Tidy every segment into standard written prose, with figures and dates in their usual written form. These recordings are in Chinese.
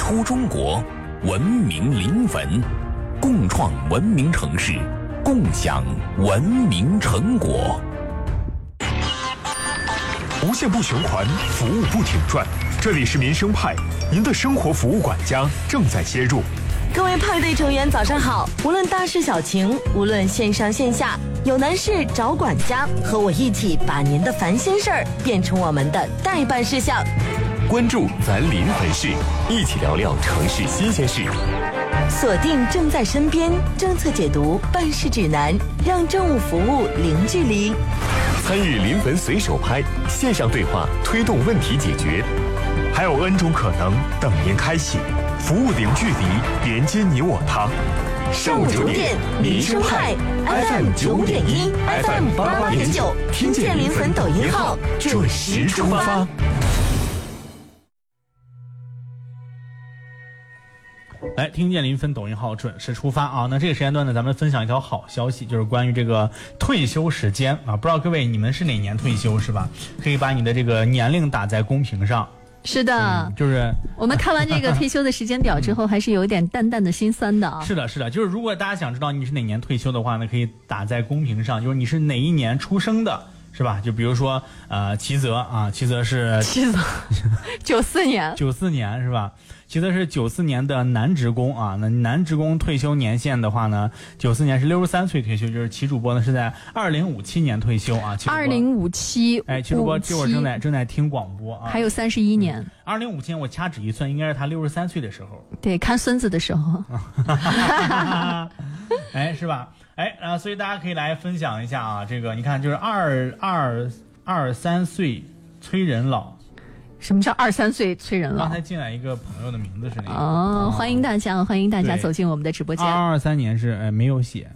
出中国，文明临汾，共创文明城市，共享文明成果。 无限不循环，服务不停转。这里是民生派，您的生活服务管家正在接入。 各位派对成员早上好，无论大事小情，无论线上线下，有难事找管家，和我一起把您的烦心事儿变成我们的待办事项。 关注咱临汾市，一起聊聊城市新鲜事。 锁定正在身边政策解读办事指南，让政务服务零距离。 参与临汾随手拍线上对话，推动问题解决。 还有 N 种可能等您开启，服务零距离，连接你我他。 上午9点，民生派 FM 9.1 FM 88.9，听见临汾抖音号，准时出发。 来，听见临汾抖音号准时出发啊！那这个时间段呢，咱们分享一条好消息，就是关于这个退休时间啊。不知道各位你们是哪年退休是吧？可以把你的这个年龄打在公屏上。 是的， 就是我们看完这个退休的时间表之后，还是有一点淡淡的心酸的啊。 是的，是的，就是如果大家想知道你是哪年退休的话呢，可以打在公屏上，就是你是哪一年出生的。是吧？就比如说，齐泽啊，齐泽是 94年 ，94年是吧？齐泽是94年的男职工啊。那男职工退休年限的话呢，94年是63岁退休，就是齐主播呢是在2057年退休啊。 2057， 哎，齐主播这会儿正在听广播啊。 还有31年。 2057年我掐指一算，应该是他63岁的时候。 对，看孙子的时候。 哎，是吧？哎，所以大家可以来分享一下啊，这个你看，就是23岁催人老。 什么叫23岁催人老？ 刚才进来一个朋友的名字是那个。 哦，欢迎大家走进我们的直播间。 223年是没有写。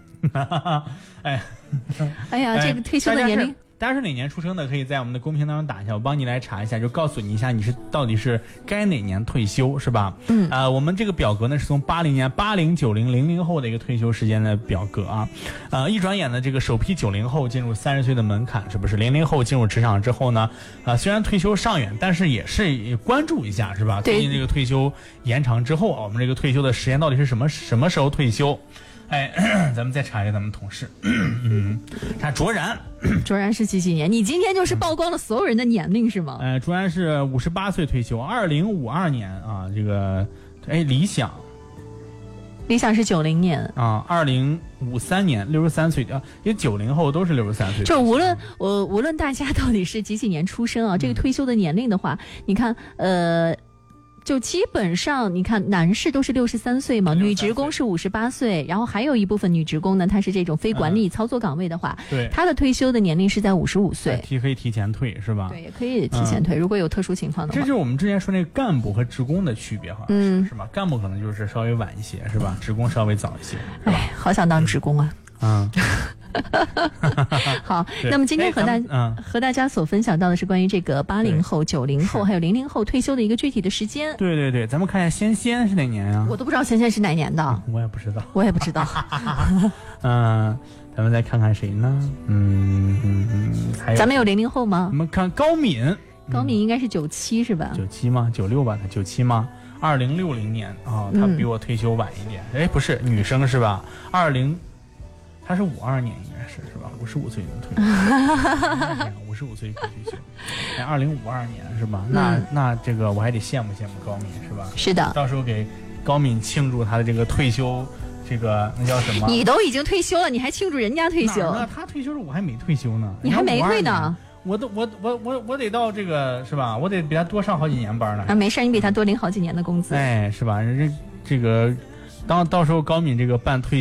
哎呀，这个退休的年龄。 大家是哪年出生的，可以在我们的公屏当中打一下，我帮你来查一下，就告诉你一下你是到底是该哪年退休，是吧？我们这个表格呢是从80年、80、90、00后的一个退休时间的表格啊。一转眼呢，这个首批90后进入30岁的门槛，是不是？00后进入职场之后呢，虽然退休尚远，但是也是关注一下，是吧？最近这个退休延长之后啊，我们这个退休的时间到底是什么时候退休？哎，咱们再查一下咱们同事，查卓然是几年？你今天就是曝光了所有人的年龄是吗？ 卓然是58岁退休，2052年啊，这个理想是90年啊，2053年63岁啊，因为90后都是63岁。 就无论大家到底是几年出生啊，这个退休的年龄的话，你看就基本上你看男士都是63岁嘛，女职工是58岁，然后还有一部分女职工呢，她是这种非管理操作岗位的话， 对， 她的退休的年龄是在55岁， 可以提前退是吧？ 对，也可以提前退，如果有特殊情况的话。 这就是我们之前说那个干部和职工的区别哈，是吧？干部可能就是稍微晚一些，是吧？职工稍微早一些，是吧？ 好想当职工啊！好，那么今天和大家所分享到的是关于这个80后、90后还有00后退休的一个具体的时间。 对，咱们看一下仙是哪年呀？ 我都不知道仙是哪年的。 我也不知道。咱们再看看谁呢？ 咱们有00后吗？ 我们看高敏应该是97是吧 ？97吗？96吧？他97吗？2060年啊，他比我退休晚一点。不是女生是吧他是52年应该是吧？55岁能退休，55岁可以退休。2052年是吧？那这个我还得羡慕高敏是吧？ 是的， 到时候给高敏庆祝他的这个退休，这个那叫什么？ 你都已经退休了，你还庆祝人家退休？ 那他退休时我还没退休呢。 你还没退呢？ 我得到这个是吧？我得比他多上好几年班呢。 没事，你比他多领好几年的工资。 是吧？这个到时候高敏这个办退